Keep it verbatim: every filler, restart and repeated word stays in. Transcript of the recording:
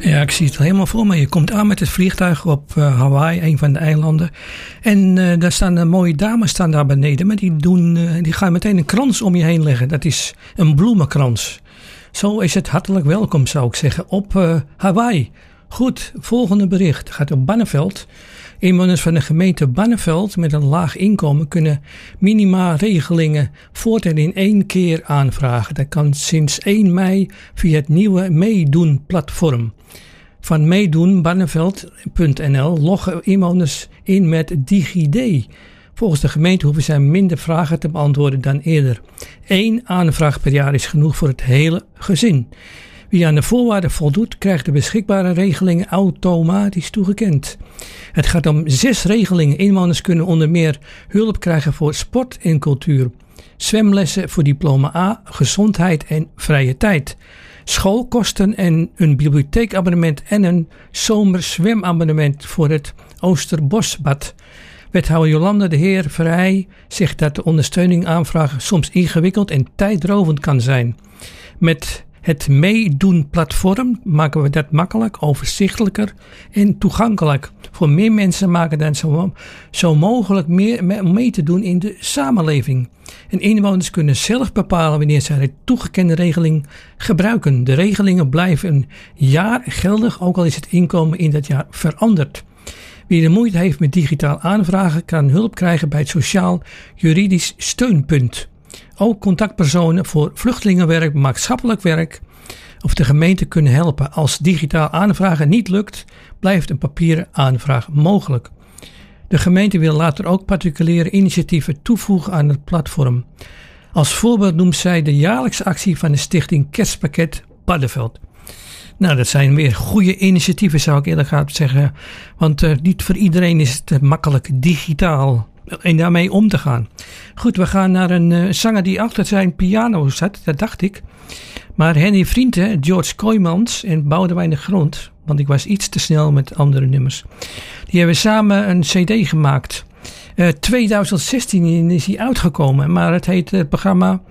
Ja, ik zie het helemaal voor me. Je komt aan met het vliegtuig op uh, Hawaii, een van de eilanden. En uh, daar staan uh, mooie dames staan daar beneden. Maar die, doen, uh, die gaan meteen een krans om je heen leggen. Dat is een bloemenkrans. Zo is het hartelijk welkom, zou ik zeggen, op uh, Hawaii. Goed, volgende bericht. Het gaat op Barneveld. Inwoners van de gemeente Barneveld met een laag inkomen kunnen minima-regelingen voortaan in één keer aanvragen. Dat kan sinds één mei via het nieuwe Meedoen-platform. Van Meedoen Barneveld punt n l loggen inwoners in met DigiD. Volgens de gemeente hoeven zij minder vragen te beantwoorden dan eerder. Eén aanvraag per jaar is genoeg voor het hele gezin. Wie aan de voorwaarden voldoet, krijgt de beschikbare regelingen automatisch toegekend. Het gaat om zes regelingen. Inwoners kunnen onder meer hulp krijgen voor sport en cultuur, zwemlessen voor diploma A, gezondheid en vrije tijd, schoolkosten en een bibliotheekabonnement en een zomerzwemabonnement voor het Oosterbosbad. Wethouder Jolanda de Heer Verheij zegt dat de ondersteuning aanvragen soms ingewikkeld en tijdrovend kan zijn. Met het Meedoen-platform maken we dat makkelijk, overzichtelijker en toegankelijk. Voor meer mensen maken dan zo, zo mogelijk meer mee te doen in de samenleving. En inwoners kunnen zelf bepalen wanneer zij de toegekende regeling gebruiken. De regelingen blijven een jaar geldig, ook al is het inkomen in dat jaar veranderd. Wie de moeite heeft met digitaal aanvragen kan hulp krijgen bij het Sociaal Juridisch Steunpunt. Ook contactpersonen voor vluchtelingenwerk, maatschappelijk werk of de gemeente kunnen helpen. Als digitaal aanvragen niet lukt, blijft een papieren aanvraag mogelijk. De gemeente wil later ook particuliere initiatieven toevoegen aan het platform. Als voorbeeld noemt zij de jaarlijkse actie van de stichting Kerstpakket Barneveld. Nou, dat zijn weer goede initiatieven, zou ik eerlijk gaan zeggen. Want uh, niet voor iedereen is het uh, makkelijk digitaal en daarmee om te gaan. Goed, we gaan naar een uh, zanger die achter zijn piano zat, dat dacht ik. Maar Henny Vrienden, George Kooijmans en Boudewijn de Grond, want ik was iets te snel met andere nummers, die hebben samen een cd gemaakt. Uh, twintig zestien is hij uitgekomen, maar het heet het programma